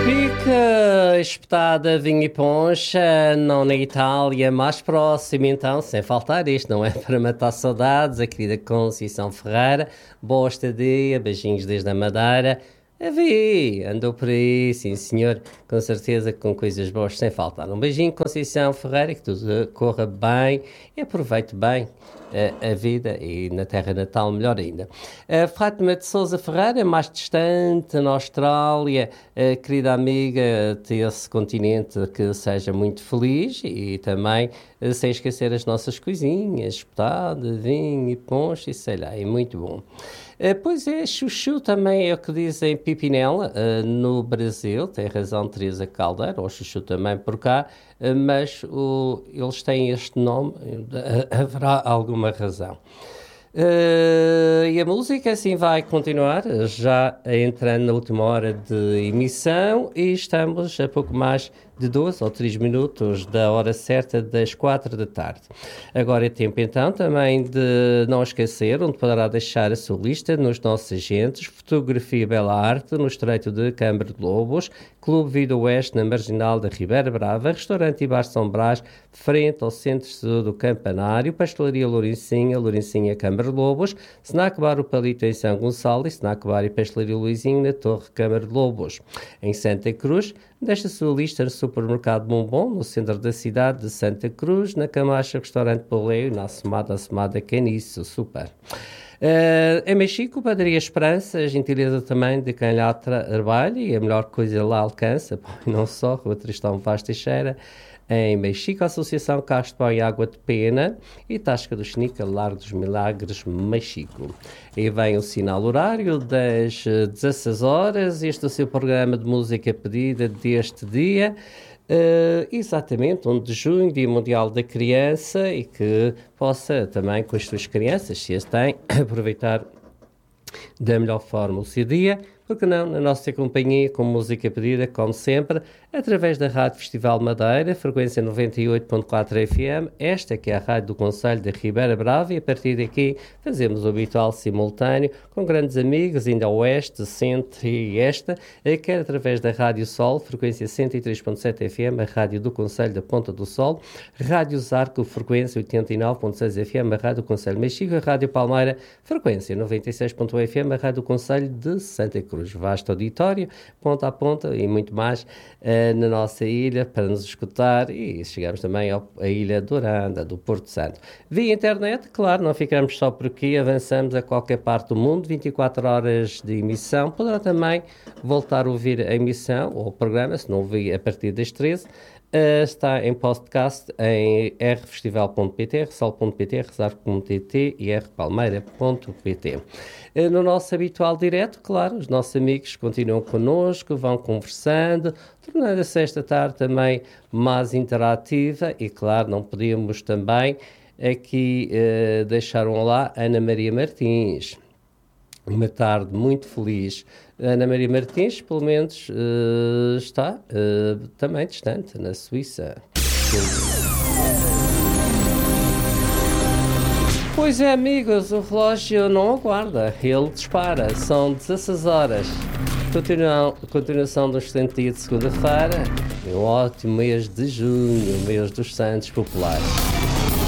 Pica, espetada, vinho e poncha, não na Itália, mais próximo então, sem faltar isto, não é para matar saudades, a querida Conceição Ferreira, boa estadia, beijinhos desde a Madeira. Andou por aí, sim senhor, com certeza com coisas boas sem faltar. Um beijinho, Conceição Ferreira, que tudo corra bem e aproveite bem a vida e na terra natal melhor ainda. Fátima de Sousa Ferreira, mais distante, na Austrália, querida amiga desse continente, que seja muito feliz e também sem esquecer as nossas coisinhas, espetada, vinho e ponche, sei lá, é muito bom. Pois é, chuchu também é o que dizem Pipinela, no Brasil, tem razão Teresa Caldeira, ou chuchu também por cá, mas eles têm este nome, haverá alguma razão. E a música assim vai continuar, já entrando na última hora de emissão e estamos a pouco mais de 2 ou 3 minutos da hora certa das 4 da tarde. Agora é tempo então também de não esquecer onde poderá deixar a sua lista nos nossos agentes, Fotografia e Bela Arte no Estreito de Câmara de Lobos, Clube Vida Oeste na Marginal da Ribeira Brava, Restaurante e Bar São Brás, frente ao Centro do Campanário, Pastelaria Lourencinha Câmara de Lobos, Snack Bar O Palito em São Gonçalo e Snack Bar e Pastelaria Luizinho na Torre Câmara de Lobos. Em Santa Cruz, deixa a sua lista no Supermercado Bombom, no centro da cidade de Santa Cruz, na Camacha Restaurante Poleio, na Assomada Caniço, super. Em Mexico, Padaria Esperança, a gentileza também de quem lá trabalha e a melhor coisa lá alcança, e não só, Rua Tristão Vaz Teixeira. Em Mexico, a Associação Castro e Água de Pena e Tasca do Chinica, Largo dos Milagres, Mexico. E vem o sinal horário das 16 horas, este é o seu programa de música pedida deste dia, exatamente 1 de junho, Dia Mundial da Criança, e que possa também com as suas crianças, se as têm, aproveitar da melhor forma o seu dia, porque não, na nossa companhia, com música pedida, como sempre, através da Rádio Festival Madeira, frequência 98.4 FM, esta que é a Rádio do Concelho da Ribeira Brava, e a partir daqui fazemos o habitual simultâneo com grandes amigos, ainda oeste, centro e esta, quer através da Rádio Sol, frequência 103.7 FM, a Rádio do Concelho da Ponta do Sol, Rádio Zarco, frequência 89.6 FM, a Rádio do Concelho de Mexico, a Rádio Palmeira, frequência 96.1 FM, a Rádio do Concelho de Santa Cruz. Vasto auditório, ponta a ponta e muito mais na nossa ilha para nos escutar, e chegamos também à ilha de Oranda, do Porto Santo. Via internet, claro, não ficamos só por aqui, avançamos a qualquer parte do mundo, 24 horas de emissão, poderá também voltar a ouvir a emissão ou o programa, se não ouvir a partir das 13, está em podcast em rfestival.pt, ressol.pt, resarco.pt e rpalmeira.pt. No nosso habitual direto, claro, os nossos amigos continuam connosco, vão conversando, tornando-se esta tarde também mais interativa e, claro, não podíamos também aqui deixar um olá a Ana Maria Martins. Uma tarde muito feliz. Ana Maria Martins, pelo menos, está também distante, na Suíça. Pois é, amigos, o relógio não aguarda, ele dispara, são 16 horas. Continuação do excelente dia de segunda-feira, um ótimo mês de junho, mês dos Santos Populares.